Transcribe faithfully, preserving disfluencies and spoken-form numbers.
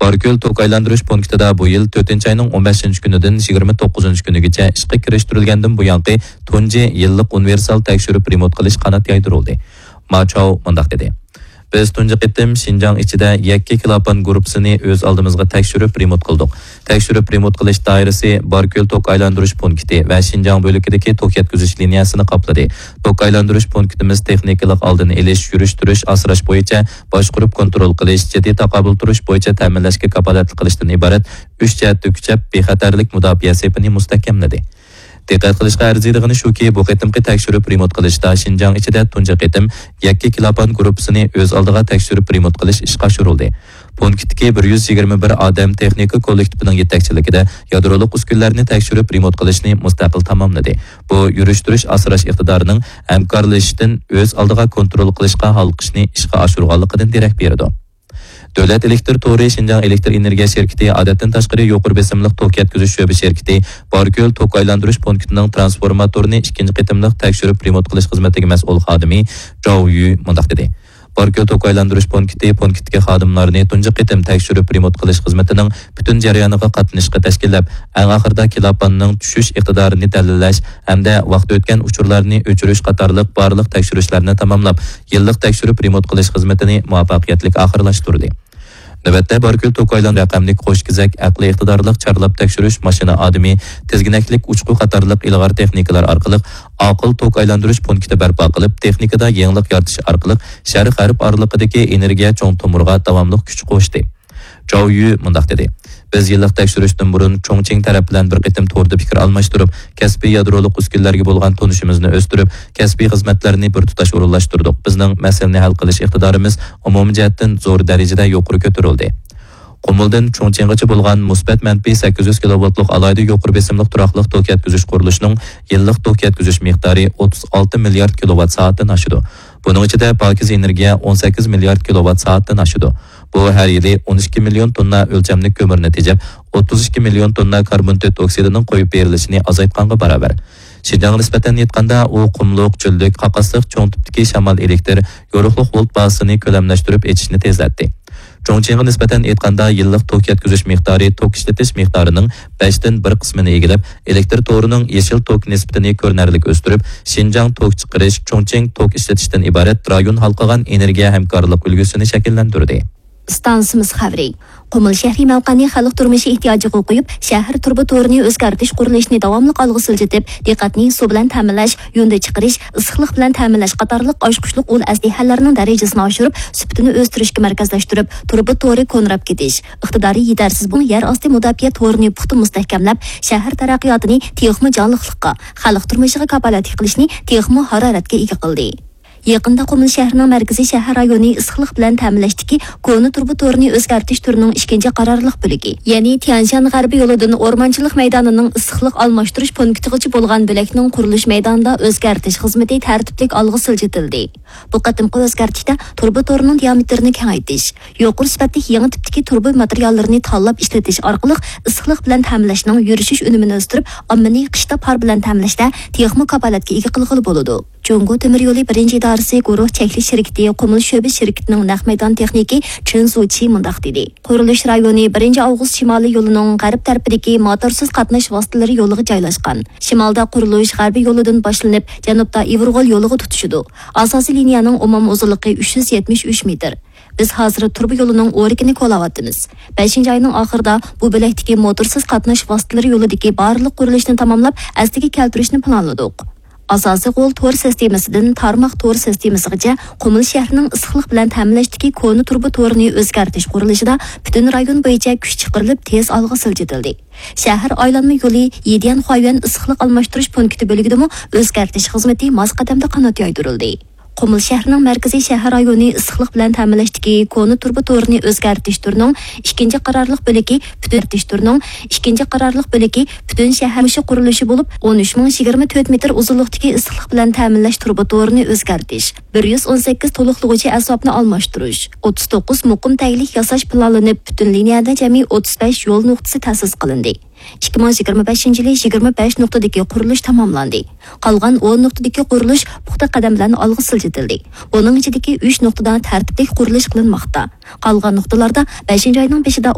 Barko'l tok aylantirish punktida bu yil to'rtinchi oyning o'n beshinchi kunidan yigirma to'qqizinchi kunigacha ishga kirishtirilgandan buyangi tunji yillik universal tekshirib remont qilish qanot yaydirildi. Machov mundaq dedi. Biz tunji qitim Şinjan ichida yakka Klapan guruhini o'z oldimizga tekshirib remont qildik. Tekshirib remont qilish doirasi Barko'l tok aylantirish punkti va Şinjan bo'lakidagi tok yetkazish liniyasini qopladi. Tok aylantirish punktimiz texnikalik oldini elish, yurishtirish, asrash bo'yicha boshqarib kontrol qilish, jiddiy taqobil turish bo'yicha ta'minlashga kafolatli qilishdan iborat uch jihatda kuchab bexatarlik mudofaa sepini mustahkamladi. Diqqat qilishga arziydigini shuki, bu qitimqi tekshirib remont qilishda Şinjan ichida tunji qitim yakka Klapan guruhini o'z oldiga tekshirib remont qilish ishga oshirildi. Punktdagi bir yuz yigirma bir odam texnika kollektivining yetakchiligida yadroliq uskunlarni tekshirib remont qilishni mustaqil tamomladi. Bu yurishtirish asrash iqtidorining hamkorlashidan o'z oldiga kontrol qilishga halqishni ishga oshirganligidan darak beradi. Davlat elektr to'ri Şinjan elektr energiya şirkati odatdan tashqari yuqori besimliq tok yetkazish sho'ba şirkati Barko'l tok aylantirish punktining transformatorini ikkinchi qitimliq tekshirib remont qilish xizmatiga mas'ul xodimi Zhao Yu mundaq dedi. Barko'l tok aylantirish punkti punktga xodimlarni tunji qitim tekshirib remont qilish xizmatining butun jarayoniga qatnashishga tashkillab, eng oxirida Klapanning tushish iqtidorini dalillash hamda vaqt o'tgan uchurlarni o'chirish qatorliq barliq tekshirishlarni tamomlab, yillik tekshirib remont qilish xizmatini muvaffaqiyatli oxirlashtirdi. Navbatda Barko'l tok aylantirish raqamlik qo'shkizak aqliy iqtidorliq charlab tekshirish mashina odami tezginaklik uchqu qatorliq ilg'or texnikalar orqali aql tok aylantirish punktida barpo qilib, texnikada yangilik yaratish orqali sharq g'arb oralig'idagi energiya cho'ng tomurga davomli kuch qo'shdi. Zhao Yu mundaq dedi. Biz yillik tekshirishdan burun Chongqing taraf bilan bir qitim to'g'ri fikr almashtirib, kasbiy yadroliq uskunlarga bo'lgan tunishimizni o'stirib, kasbiy xizmatlarni bir tutash o'rinlashtirdik. Bizning masalani hal qilish iqtidorimiz umumiy jihatdan zo'r darajada yuqori ko'tarildi. Qumuldan Chongqinggacha bo'lgan musbat manfiy sakkiz yuz kilovatlik alayda yuqori besimliq turoqliq tok yetkazish qurilishining yillik tok yetkazish miqdori o'ttiz olti milliard kilovat soatdan oshadi. Buning ichida pokiz energiya o'n sakkiz milliard kilovat soatdan oshadi. Bu har yili o'n ikki million tonna o'lchamli ko'mirni tejab, o'ttiz ikki million tonna karbon dioksidining qo'yib berilishini azaytganga barobar. Şinjanga nisbatan yetganda u qumliq, cho'llik, qaqasliq cho'ng tipdagi shamol elektr yorug'liq volt bazasini ko'lamlashtirib etishni tezlatdi. Chongqingga nisbatan aytganda yillik tok yetkazish miqdori tok ishlatish miqdorining beshdan bir qismini egallab, elektr to'rining yeshil tok nisbatini ko'rinarli o'stirib, Şinjang tok chiqarish, Chongqing tok ishlatishdan iborat rayon halqagan energiya hamkorlik ulgusini shakllantirdi. Stansimiz xabari. Qumul shahri mavqani xalq turmushi ehtiyojiga qo'yib, shahar turba to'rini o'zgartirish qurilishini davomli olg'a siljitib, diqqatni suv bilan ta'minlash, yo'lda chiqarish, issiqlik bilan ta'minlash qatorliq oshqushliq ul aslihalarining darajasini oshirib, sifatini o'stirishga markazlashtirib, turba to'ri ko'nrab ketish, iqtidori yetarsiz bu yer osti mudofaa to'rini puxta mustahkamlab, shahar taraqqiyotini texmo jonliqlikqa, xalq turmushiga kafolatlik qilishni texmo haroratga ega qildi. Yaqinda Qumul shahrining markaziy shahar rayoni issiqlik bilan ta'minlashdagi ko'ni turba to'rini o'zgartirish turining ikkinchi qarorliq bo'ligi, ya'ni Tianshan g'arbiy yo'lidan o'rmonchilik maydonining issiqlik almashtirish punktigacha bo'lgan bo'lakning qurilish maydonida o'zgartirish xizmati tartiblik olg'a siljitildi. Bu qatimqi o'zgartirishda turba to'rining diametrini kengaytirish, yuqori sifatli yangi tipdagi turba materiallarini tanlab ishlatish orqali issiqlik bilan ta'minlashning yurishish unumini o'stirib, ommani qishda par bilan ta'minlashda texmo kafolatga ega qilg'ili bo'ladi. Jungo temir yo'li birinchi idarasi guruh chekli shirkati Qumul sho'ba shirkatining naq maydon texniki Chen Suchi mundaq dedi. Qurilish rayoni birinchi avgust shimoliy yo'lining g'arb tarafidagi motorsiz qatnash vositalari yo'liga joylashgan. Shimolda qurilish g'arbiy yo'lidan boshlanib, janubda Ivrg'ol yo'liga tutishidi. Asosiy liniyaning umumiy uzunligi uch yuz yetmish uch metr. Biz hozir turba yo'lining o'rikini qo'layapmiz. beshinchi oyning oxirida bu bo'lakdagi motorsiz qatnash vositalari yo'lidagi barliq qurilishni tamomlab, asliga keltirishni planladik. Asosiy qo'l to'r sistemasidan tarmoq to'r sistemasigacha Qumul shahrining issiqlik bilan ta'minlashdagi ko'ni turba to'rini o'zgartirish qurilishida butun rayon bo'yicha kuch chiqarilib, tez olg'a siljitildi. Shahar aylanma yo'li Yedian Xoyuan issiqlik almashtirish punkti bo'ligidami o'zgartirish xizmati mos qadamda qanot yoydirildi. Qumul shahrining markaziy shahar rayoni issiqlik bilan ta'minlashdagi ko'ni turba to'rini o'zgartirish turining ikkinchi qarorliq bo'ligi butun turining ikkinchi qarorliq bo'ligi butun shahar mushi qurilishi bo'lib, o'n uch ming yigirma to'rt metr uzunlikdagi issiqlik bilan ta'minlash turba to'rini o'zgartirish, bir yuz o'n sakkiz to'liqlig'uchi asbobni almashtirish, o'ttiz to'qqiz muqim taglik yasash planlanib, butun liniyada jami o'ttiz besh yo'l nuqtasi ta'sis qilindi. ikki ming yigirma beshinchi yil yigirma besh nuqtadagi qurilish tamomlandi. Qolgan o'n nuqtadagi qurilish puxta qadam bilan olg'a siljitildi. Buning ichidagi uch nuqtada tartibli qurilish qilinmoqda. Qolgan nuqtalarda beshinchi oyning beshida